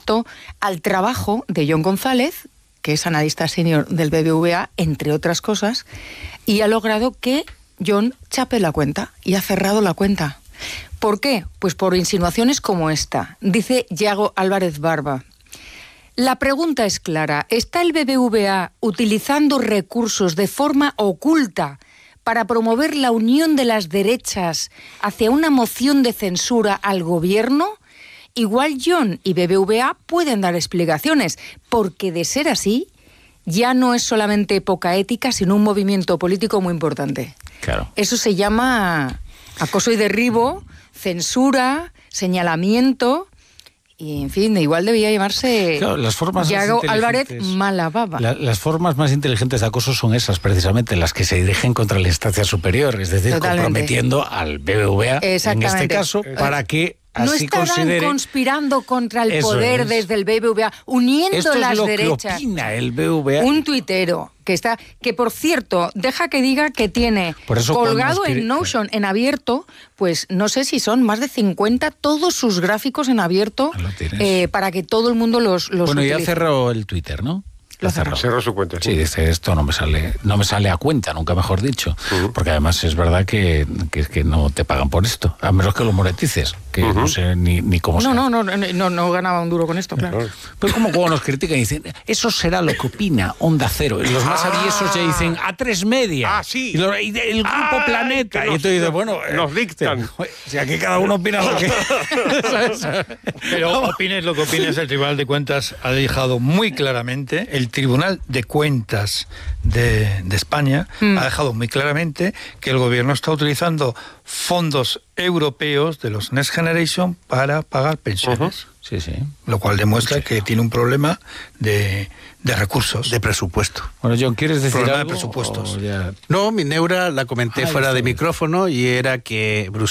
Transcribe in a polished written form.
respecto al trabajo de John González, que es analista senior del BBVA, entre otras cosas, y ha logrado que John chape la cuenta y ha cerrado la cuenta. ¿Por qué? Pues por insinuaciones como esta. Dice Yago Álvarez Barba. La pregunta es clara. ¿Está el BBVA utilizando recursos de forma oculta para promover la unión de las derechas hacia una moción de censura al gobierno? Igual John y BBVA pueden dar explicaciones, porque de ser así, ya no es solamente poca ética, sino un movimiento político muy importante. Claro. Eso se llama acoso y derribo, censura, señalamiento, y en fin, igual debía llamarse las formas Yago Álvarez Malababa. Las formas más inteligentes de acoso son esas, precisamente, las que se dirigen contra la instancia superior, es decir, comprometiendo al BBVA, en este caso, para que no estarán conspirando contra el poder desde el BBVA, uniendo esto las es lo derechas. Que opina el BBVA. Un tuitero que por cierto, deja que diga que tiene colgado en Notion en abierto, pues no sé si son más de 50 todos sus gráficos en abierto, para que todo el mundo los Bueno, utilice. ya cerró el Twitter, ¿no? Lo cerró. Cerró su cuenta. Sí, dice, esto no me sale a cuenta, nunca mejor dicho. Porque además es verdad que no te pagan por esto, a menos que lo monetices, que no sé ni cómo se hace. No ganaba un duro con esto, claro. Pero como cuando nos critican y dicen, eso será lo que opina Onda Cero. Y los más aviesos ya dicen, A3 Media. Sí. Y el Grupo Planeta. Y tú dices, bueno, nos dictan. Si aquí cada uno opina lo que... Pero opines lo que opines, el Tribunal de Cuentas ha dejado muy claramente, el Tribunal de Cuentas de España ha dejado muy claramente que el gobierno está utilizando fondos europeos de los Next Generation para pagar pensiones. Sí. Lo cual demuestra que tiene un problema de recursos. De presupuesto. Bueno, John, ¿quieres decir problema algo? De presupuestos. No, mi neura la comenté fuera de micrófono y era que